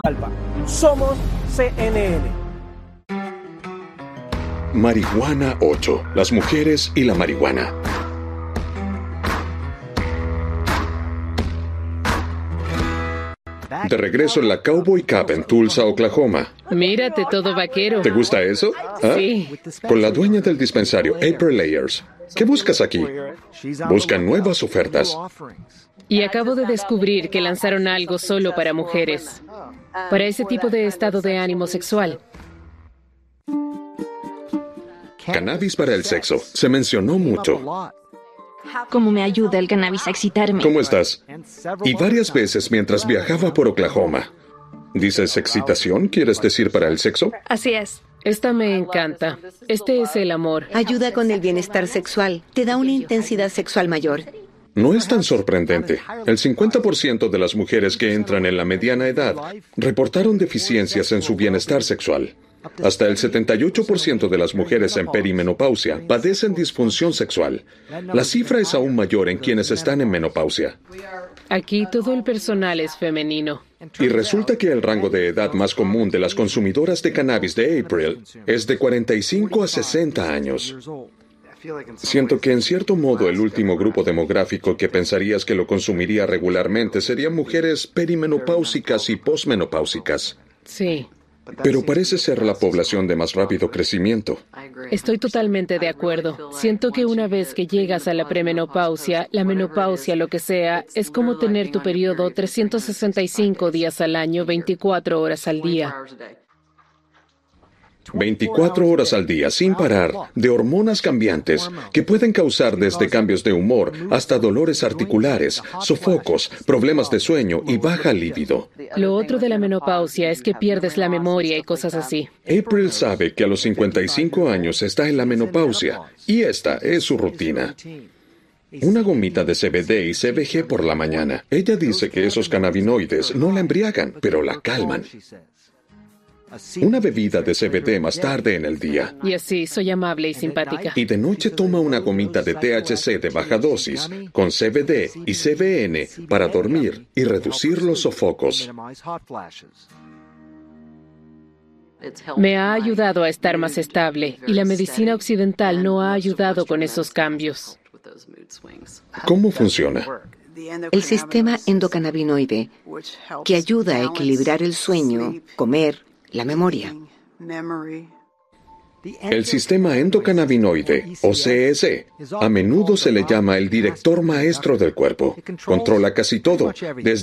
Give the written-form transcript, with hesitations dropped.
Somos CNN. Marihuana 8. Las mujeres y la marihuana. De regreso en la Cowboy Cup en Tulsa, Oklahoma. Mírate todo vaquero. ¿Te gusta eso? ¿Ah? Sí. Con la dueña del dispensario, April Layers. ¿Qué buscas aquí? Buscan nuevas ofertas. Y acabo de descubrir que lanzaron algo solo para mujeres. Para ese tipo de estado de ánimo sexual. Cannabis para el sexo. Se mencionó mucho. ¿Cómo me ayuda el cannabis a excitarme? ¿Cómo estás? Y varias veces mientras viajaba por Oklahoma. ¿Dices excitación? ¿Quieres decir para el sexo? Así es. Esta me encanta. Este es el amor. Ayuda con el bienestar sexual. Te da una intensidad sexual mayor. No es tan sorprendente. El 50% de las mujeres que entran en la mediana edad reportaron deficiencias en su bienestar sexual. Hasta el 78% de las mujeres en perimenopausia padecen disfunción sexual. La cifra es aún mayor en quienes están en menopausia. Aquí todo el personal es femenino. Y resulta que el rango de edad más común de las consumidoras de cannabis de April es de 45 a 60 años. Siento que en cierto modo el último grupo demográfico que pensarías que lo consumiría regularmente serían mujeres perimenopáusicas y posmenopáusicas. Sí. Pero parece ser la población de más rápido crecimiento. Estoy totalmente de acuerdo. Siento que una vez que llegas a la premenopausia, la menopausia, lo que sea, es como tener tu periodo 365 días al año, 24 horas al día. 24 horas al día, sin parar, de hormonas cambiantes que pueden causar desde cambios de humor hasta dolores articulares, sofocos, problemas de sueño y baja libido. Lo otro de la menopausia es que pierdes la memoria y cosas así. April sabe que a los 55 años está en la menopausia y esta es su rutina. Una gomita de CBD y CBG por la mañana. Ella dice que esos cannabinoides no la embriagan, pero la calman. Una bebida de CBD más tarde en el día. Y así, soy amable y simpática. Y de noche toma una gomita de THC de baja dosis, con CBD y CBN para dormir y reducir los sofocos. Me ha ayudado a estar más estable, y la medicina occidental no ha ayudado con esos cambios. ¿Cómo funciona? El sistema endocannabinoide, que ayuda a equilibrar el sueño, comer, la memoria. El sistema endocannabinoide, o CS, a menudo se le llama el director maestro del cuerpo. Controla casi todo, desde